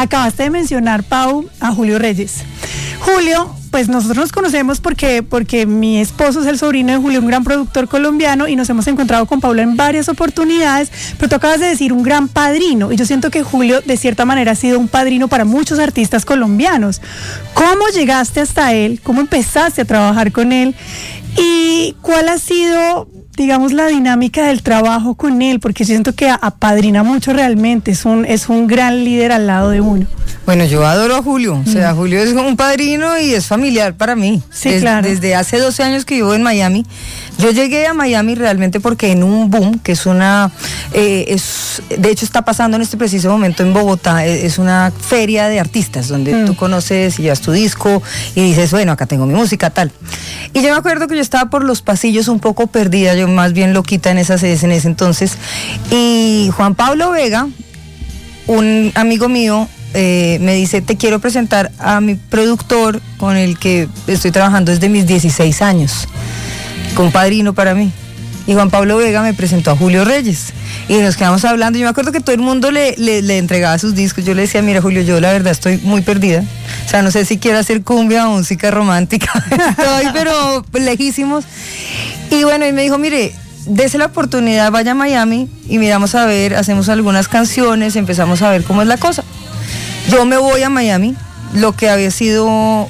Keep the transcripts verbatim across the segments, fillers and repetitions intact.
acabaste de mencionar, Pau, a Julio Reyes. Julio, pues nosotros nos conocemos porque, porque mi esposo es el sobrino de Julio, un gran productor colombiano, y nos hemos encontrado con Paula en varias oportunidades, pero tú acabas de decir un gran padrino, y yo siento que Julio de cierta manera ha sido un padrino para muchos artistas colombianos. ¿Cómo llegaste hasta él? ¿Cómo empezaste a trabajar con él? ¿Y cuál ha sido, digamos, la dinámica del trabajo con él? Porque yo siento que apadrina mucho realmente, es un, es un gran líder al lado de uno. Bueno, yo adoro a Julio, o sea, mm. Julio es un padrino y es familiar para mí. Sí, Des, claro. Desde hace doce años que vivo en Miami. Yo llegué a Miami realmente porque en un boom, que es una, eh, es, de hecho está pasando en este preciso momento en Bogotá, es una feria de artistas donde mm. tú conoces y llevas tu disco y dices, bueno, acá tengo mi música, tal. Y yo me acuerdo que yo estaba por los pasillos un poco perdida, yo más bien loquita en, esas, en ese entonces, y Juan Pablo Vega, un amigo mío, Eh, me dice, te quiero presentar a mi productor con el que estoy trabajando desde mis dieciséis años, con padrino para mí. Y Juan Pablo Vega me presentó a Julio Reyes y nos quedamos hablando. Yo me acuerdo que todo el mundo le, le, le entregaba sus discos. Yo le decía, mira Julio, yo la verdad estoy muy perdida, o sea, no sé si quiero hacer cumbia o música romántica, estoy pero lejísimos. Y bueno, y me dijo, mire, dese la oportunidad, vaya a Miami y miramos a ver, hacemos algunas canciones, empezamos a ver cómo es la cosa. Yo me voy a Miami, lo que había sido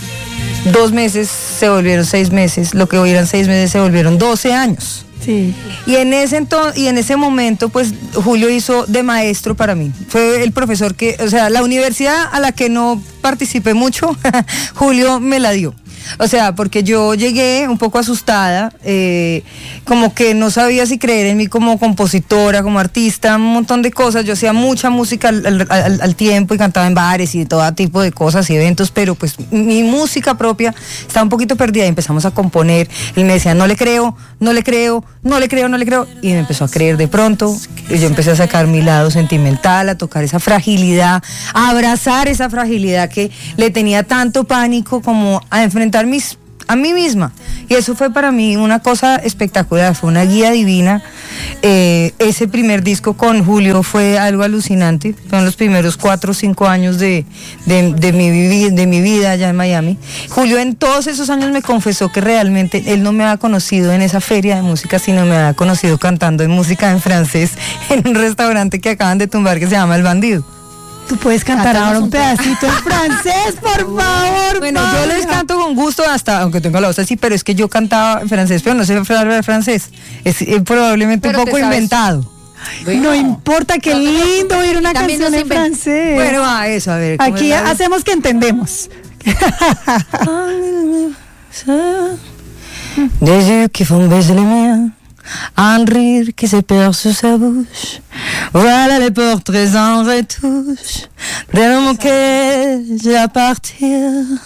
dos meses se volvieron seis meses, lo que hoy eran seis meses se volvieron doce años. Sí. Y en ese entonces, y en ese momento, pues Julio hizo de maestro para mí. Fue el profesor que, o sea, la universidad a la que no participé mucho, Julio me la dio. O sea, porque yo llegué un poco asustada, eh, como que no sabía si creer en mí como compositora, como artista, un montón de cosas. Yo hacía mucha música al, al, al, al tiempo y cantaba en bares y todo tipo de cosas y eventos, pero pues mi música propia estaba un poquito perdida y empezamos a componer. Y me decía, no le creo, no le creo, no le creo, no le creo. Y me empezó a creer de pronto. Y yo empecé a sacar mi lado sentimental, a tocar esa fragilidad, a abrazar esa fragilidad que le tenía tanto pánico, como a enfrentar mis, a mí misma. Y eso fue para mí una cosa espectacular, fue una guía divina. Eh, ese primer disco con Julio fue algo alucinante. Fueron los primeros cuatro o cinco años de, de, de, mi, de mi vida allá en Miami. Julio en todos esos años me confesó que realmente él no me había conocido en esa feria de música, sino me había conocido cantando en música en francés en un restaurante que acaban de tumbar que se llama El Bandido. Tú puedes cantar ahora un pedacito en francés, por favor. Bueno, Paula. yo les canto con gusto, hasta aunque tengo la voz así, pero es que yo cantaba en francés, pero no sé hablar francés. Es eh, probablemente pero un poco inventado. Bueno, no importa, qué lindo oír una canción en francés. Bueno, a eso, a ver. Aquí hacemos que entendemos. Des yeux qui font baiser les miens, un rire qui se perd sur sa bouche. Voilà les portraits en retouche de l'homme auquel j'appartiens.